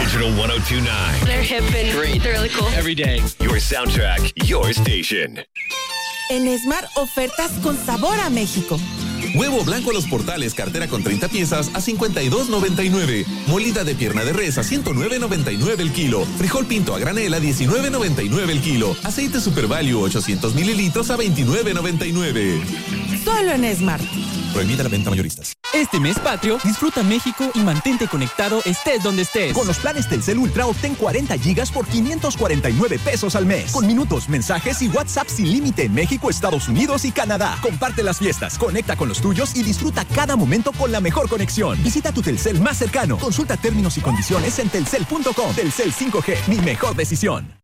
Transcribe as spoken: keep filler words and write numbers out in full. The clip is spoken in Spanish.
Original one oh two point nine. They're hip and great. They're really cool. Every day, your soundtrack, your station. En Esmar, ofertas con sabor a México. Huevo blanco a los portales, cartera con treinta piezas a cincuenta y dos noventa y nueve. Molida de pierna de res a ciento nueve noventa y nueve el kilo. Frijol pinto a granel a diecinueve noventa y nueve el kilo. Aceite Super Value ochocientos mililitros a veintinueve noventa y nueve. Solo en Esmar. Prohibida la venta mayoristas. Este mes patrio, disfruta México y mantente conectado estés donde estés. Con los planes Telcel Ultra obtén cuarenta gigas por quinientos cuarenta y nueve pesos al mes. Con minutos, mensajes y WhatsApp sin límite en México, Estados Unidos y Canadá. Comparte las fiestas, conecta con los tuyos y disfruta cada momento con la mejor conexión. Visita tu Telcel más cercano. Consulta términos y condiciones en telcel punto com. Telcel cinco G, mi mejor decisión.